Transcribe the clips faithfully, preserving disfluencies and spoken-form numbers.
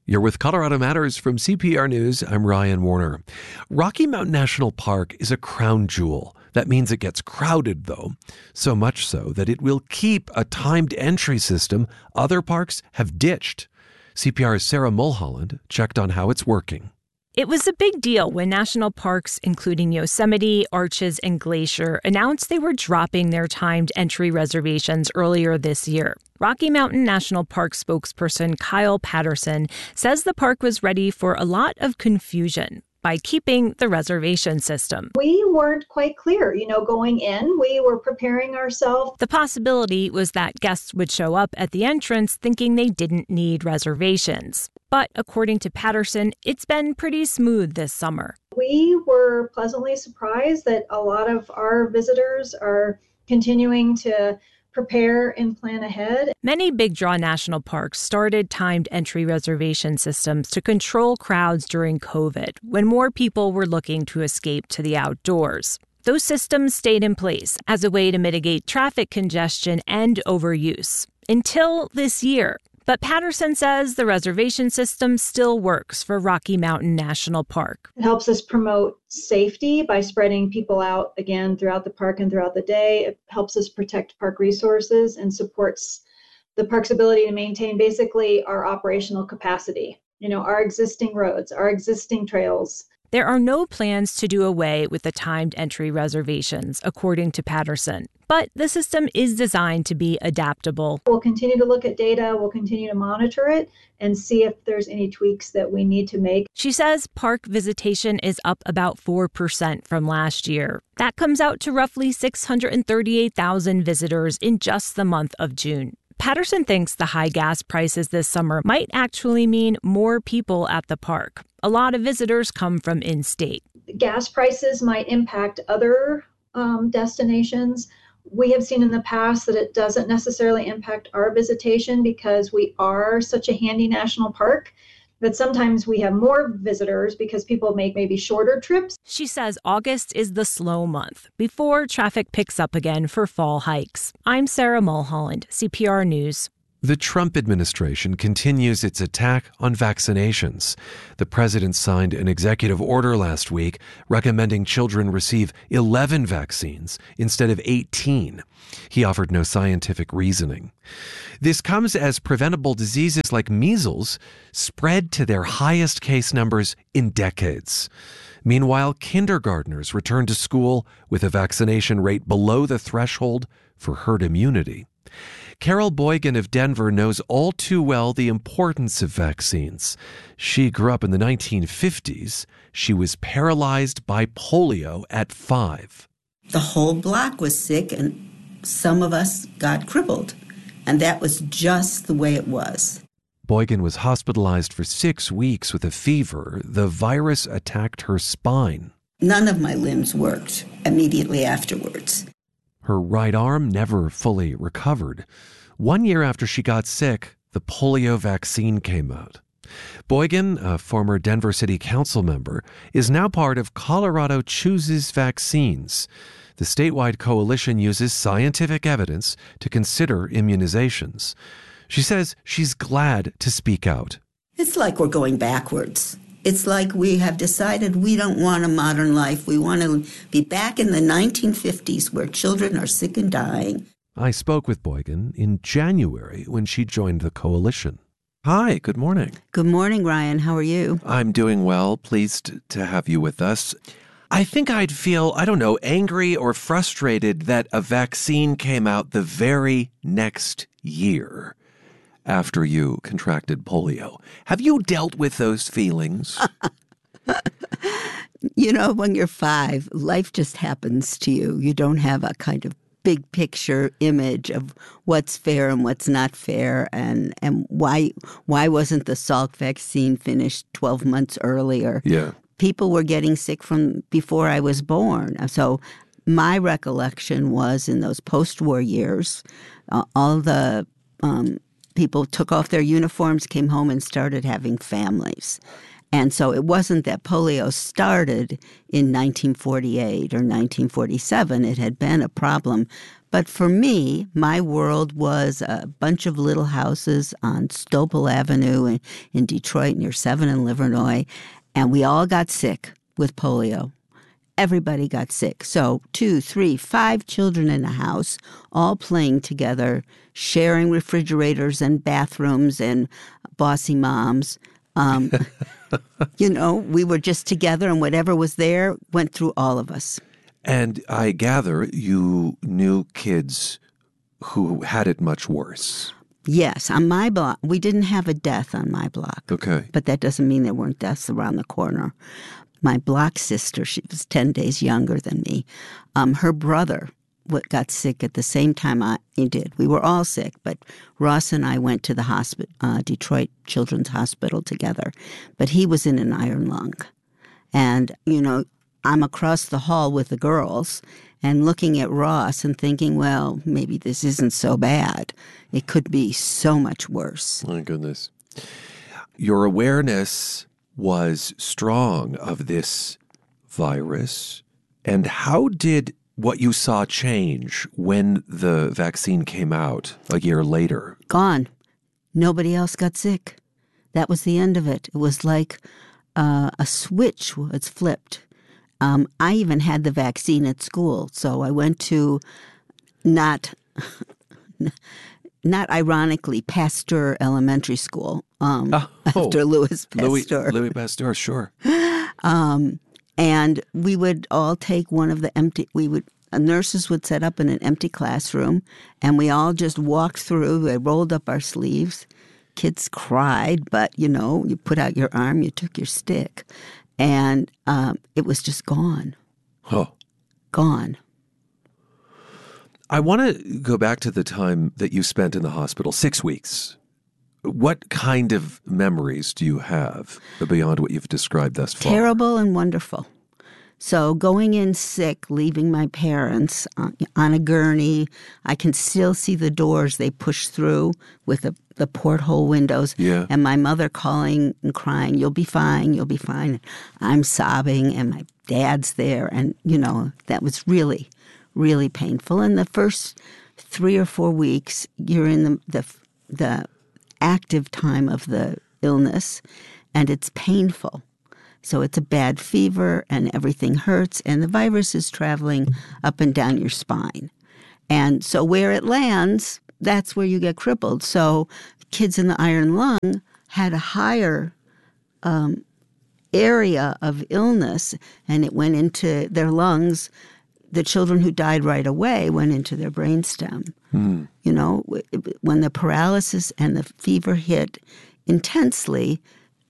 You're with Colorado Matters from C P R News. I'm Ryan Warner. Rocky Mountain National Park is a crown jewel. That means it gets crowded, though. So much so that it will keep a timed entry system other parks have ditched. C P R's Sarah Mulholland checked on how it's working. It was a big deal when national parks, including Yosemite, Arches, and Glacier, announced they were dropping their timed entry reservations earlier this year. Rocky Mountain National Park spokesperson Kyle Patterson says the park was ready for a lot of confusion by keeping the reservation system. We weren't quite clear, you know, going in. We were preparing ourselves. The possibility was that guests would show up at the entrance thinking they didn't need reservations. But according to Patterson, it's been pretty smooth this summer. We were pleasantly surprised that a lot of our visitors are continuing to prepare and plan ahead. Many big draw national parks started timed entry reservation systems to control crowds during COVID, when more people were looking to escape to the outdoors. Those systems stayed in place as a way to mitigate traffic congestion and overuse until this year. But Patterson says the reservation system still works for Rocky Mountain National Park. It helps us promote safety by spreading people out again throughout the park and throughout the day. It helps us protect park resources and supports the park's ability to maintain basically our operational capacity. You know, our existing roads, our existing trails. There are no plans to do away with the timed entry reservations, according to Patterson. But the system is designed to be adaptable. We'll continue to look at data, we'll continue to monitor it, and see if there's any tweaks that we need to make. She says park visitation is up about four percent from last year. That comes out to roughly six hundred thirty-eight thousand visitors in just the month of June. Patterson thinks the high gas prices this summer might actually mean more people at the park. A lot of visitors come from in-state. Gas prices might impact other um, destinations. We have seen in the past that it doesn't necessarily impact our visitation because we are such a handy national park. But sometimes we have more visitors because people make maybe shorter trips. She says August is the slow month before traffic picks up again for fall hikes. I'm Sarah Mulholland, C P R News. The Trump administration continues its attack on vaccinations. The president signed an executive order last week recommending children receive eleven vaccines instead of eighteen. He offered no scientific reasoning. This comes as preventable diseases like measles spread to their highest case numbers in decades. Meanwhile, kindergartners return to school with a vaccination rate below the threshold for herd immunity. Carol Boygan of Denver knows all too well the importance of vaccines. She grew up in the nineteen fifties. She was paralyzed by polio at five. The whole block was sick, and some of us got crippled. And that was just the way it was. Boygan was hospitalized for six weeks with a fever. The virus attacked her spine. None of my limbs worked immediately afterwards. Her right arm never fully recovered. One year after she got sick, the polio vaccine came out. Boygan, a former Denver City Council member, is now part of Colorado Chooses Vaccines. The statewide coalition uses scientific evidence to consider immunizations. She says she's glad to speak out. It's like we're going backwards. It's like we have decided we don't want a modern life. We want to be back in the nineteen fifties where children are sick and dying. I spoke with Boygan in January when she joined the coalition. Hi, good morning. Good morning, Ryan. How are you? I'm doing well. Pleased to have you with us. I think I'd feel, I don't know, angry or frustrated that a vaccine came out the very next year after you contracted polio. Have you dealt with those feelings? You know, when you're five, life just happens to you. You don't have a kind of big picture image of what's fair and what's not fair, and, and why why wasn't the Salk vaccine finished twelve months earlier? Yeah. People were getting sick from before I was born. So my recollection was in those post-war years, uh, all the um, people took off their uniforms, came home, and started having families. And so it wasn't that polio started in nineteen forty-eight or nineteen forty-seven. It had been a problem. But for me, my world was a bunch of little houses on Stouple Avenue in, in Detroit near seventh and Livernois, and we all got sick with polio. Everybody got sick. So two, three, five children in a house, all playing together, sharing refrigerators and bathrooms and bossy moms. Um, you know, we were just together, and whatever was there went through all of us. And I gather you knew kids who had it much worse. Yes, on my block. We didn't have a death on my block. Okay. But that doesn't mean there weren't deaths around the corner. My block sister, she was ten days younger than me, um, her brother what got sick at the same time I did. We were all sick, but Ross and I went to the hospital, uh, Detroit Children's Hospital together. But he was in an iron lung. And, you know, I'm across the hall with the girls and looking at Ross and thinking, well, maybe this isn't so bad. It could be so much worse. My goodness. Your awareness was strong of this virus. And how did what you saw change when the vaccine came out a year later? Gone. Nobody else got sick. That was the end of it. It was like uh, a switch was flipped. Um, I even had the vaccine at school, so I went to not, not ironically, Pasteur Elementary School um, oh, after Louis Pasteur. Louis, Louis Pasteur, sure. um, and we would all take one of the empty. We would uh, nurses would set up in an empty classroom, and we all just walked through. They rolled up our sleeves. Kids cried, but you know, you put out your arm, you took your stick. And um, it was just gone. Oh. Gone. I want to go back to the time that you spent in the hospital, six weeks. What kind of memories do you have beyond what you've described thus far? Terrible and wonderful. So going in sick, leaving my parents on, on a gurney, I can still see the doors they pushed through with the, the porthole windows. Yeah. And my mother calling and crying, you'll be fine, you'll be fine. I'm sobbing, and my dad's there. And, you know, that was really, really painful. And the first three or four weeks, you're in the the, the active time of the illness, and it's painful. So it's a bad fever, and everything hurts, and the virus is traveling up and down your spine. And so where it lands, that's where you get crippled. So kids in the iron lung had a higher um, area of illness, and it went into their lungs. The children who died right away went into their brainstem. Mm. You know, when the paralysis and the fever hit intensely,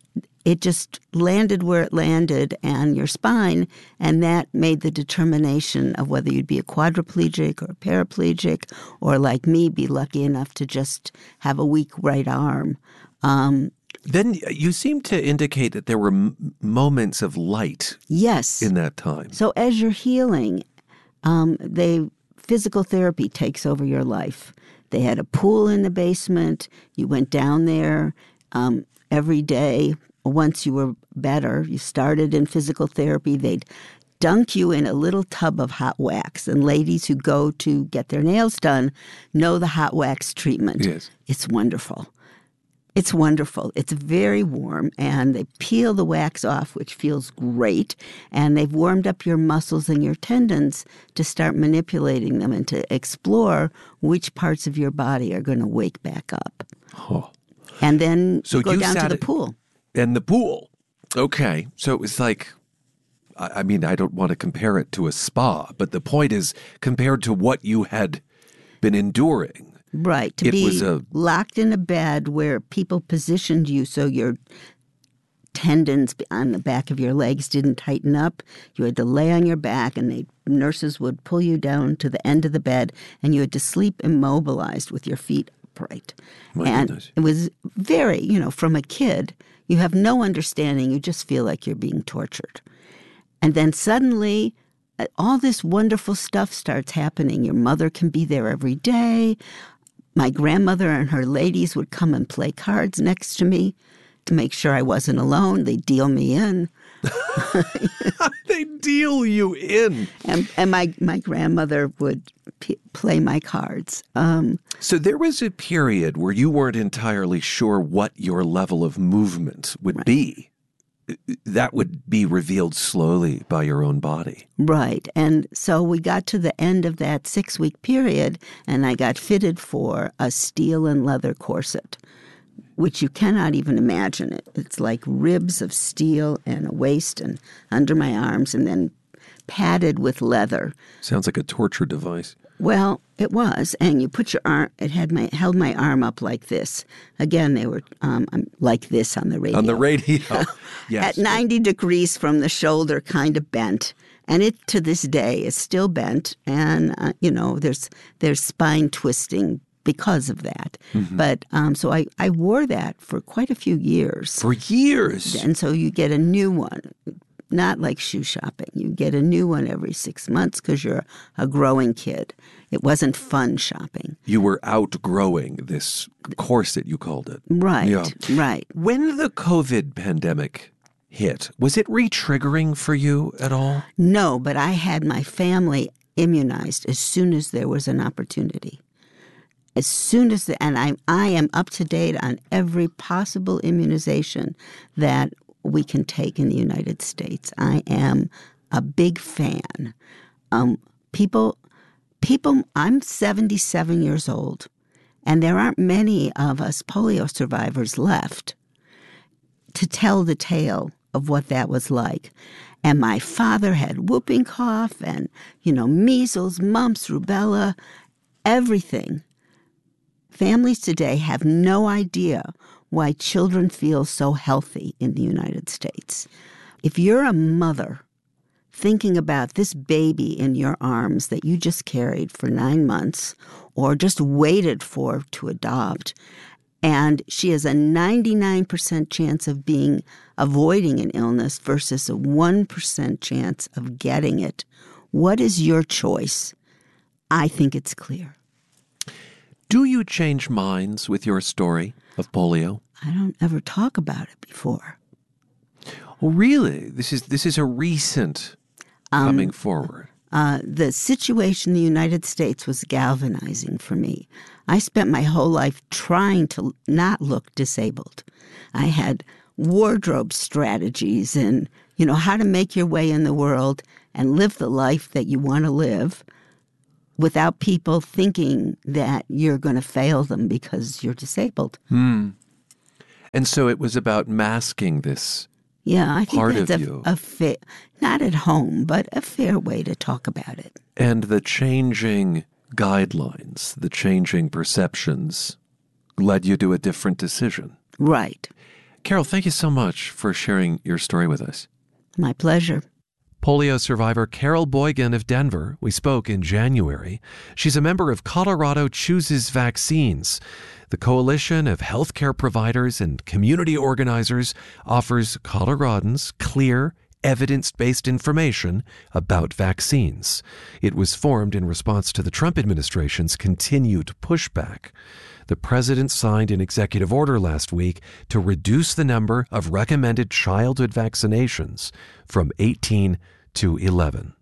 it just landed where it landed and your spine, and that made the determination of whether you'd be a quadriplegic or a paraplegic, or like me, be lucky enough to just have a weak right arm. Um, then you seem to indicate that there were m- moments of light. Yes. In that time. So as you're healing, um, they physical therapy takes over your life. They had a pool in the basement. You went down there um, every day. Once you were better, you started in physical therapy, they'd dunk you in a little tub of hot wax. And ladies who go to get their nails done know the hot wax treatment. Yes. It's wonderful. It's wonderful. It's very warm, and they peel the wax off, which feels great, and they've warmed up your muscles and your tendons to start manipulating them and to explore which parts of your body are going to wake back up. Oh. And then so you go you down to the it- pool. And the pool. Okay. So it was like, I mean, I don't want to compare it to a spa, but the point is compared to what you had been enduring. Right. To it be was a, locked in a bed where people positioned you so your tendons on the back of your legs didn't tighten up. You had to lay on your back, and the nurses would pull you down to the end of the bed, and you had to sleep immobilized with your feet upright. My and goodness. It was very, you know, from a kid, you have no understanding. You just feel like you're being tortured. And then suddenly, all this wonderful stuff starts happening. Your mother can be there every day. My grandmother and her ladies would come and play cards next to me. to make sure I wasn't alone. They'd deal me in. They deal you in. And, and my, my grandmother would p- play my cards. Um, so there was a period where you weren't entirely sure what your level of movement would right. be. That would be revealed slowly by your own body. Right. And so we got to the end of that six-week period, and I got fitted for a steel and leather corset, which you cannot even imagine it. It's like ribs of steel and a waist and under my arms, and then padded with leather. Sounds like a torture device. Well, it was, and you put your arm, it had my held my arm up like this. Again, they were um, like this on the radio. On the radio, yes. At ninety degrees from the shoulder, kind of bent. And it, to this day, is still bent, and, uh, you know, there's there's spine twisting because of that. Mm-hmm. But um, so I, I wore that for quite a few years. For years? And so you get a new one. Not like shoe shopping. You get a new one every six months because you're a growing kid. It wasn't fun shopping. You were outgrowing this corset, you called it. Right, yeah. right. When the COVID pandemic hit, was it re-triggering for you at all? No, but I had my family immunized as soon as there was an opportunity. As soon as, the, and I, I am up to date on every possible immunization that we can take in the United States. I am a big fan. Um, people, people, I'm seventy-seven years old, and there aren't many of us polio survivors left to tell the tale of what that was like. And my father had whooping cough and, you know, measles, mumps, rubella, everything. Families today have no idea why children feel so healthy in the United States. If you're a mother thinking about this baby in your arms that you just carried for nine months or just waited for to adopt, and she has a ninety-nine percent chance of being avoiding an illness versus a one percent chance of getting it, what is your choice? I think it's clear. Do you change minds with your story of polio? I don't ever talk about it before. Oh, really? This is this is a recent um, coming forward. Uh, the situation in the United States was galvanizing for me. I spent my whole life trying to not look disabled. I had wardrobe strategies and, you know, how to make your way in the world and live the life that you want to live without people thinking that you're going to fail them because you're disabled. Hmm. And so it was about masking this yeah, I think part that's of a, you. a fair, not at home, but a fair way to talk about it. And the changing guidelines, the changing perceptions led you to a different decision. Right. Carol, thank you so much for sharing your story with us. My pleasure. Polio survivor Carol Boygan of Denver. We spoke in January. She's a member of Colorado Chooses Vaccines. The coalition of healthcare providers and community organizers offers Coloradans clear, evidence-based information about vaccines. It was formed in response to the Trump administration's continued pushback. The president signed an executive order last week to reduce the number of recommended childhood vaccinations from eighteen to eleven.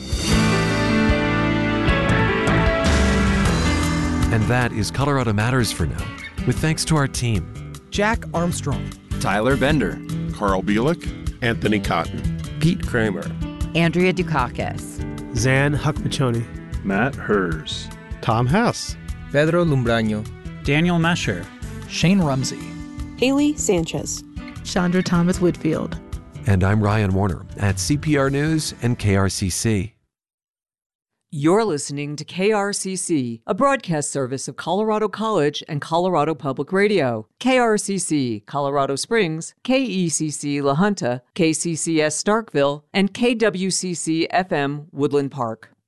And that is Colorado Matters for now, with thanks to our team. Jack Armstrong, Tyler Bender, Carl Bielik, Anthony Cotton, Pete Kramer, Andrea Dukakis, Zan Huckmachoni, Matt Hers, Tom House, Pedro Lumbraño, Daniel Mesher, Shane Rumsey, Haley Sanchez, Chandra Thomas Whitfield. And I'm Ryan Warner at C P R News and K R C C. You're listening to K R C C, a broadcast service of Colorado College and Colorado Public Radio. K R C C Colorado Springs, K E C C La Junta, K C C S Starkville, and K W C C F M Woodland Park.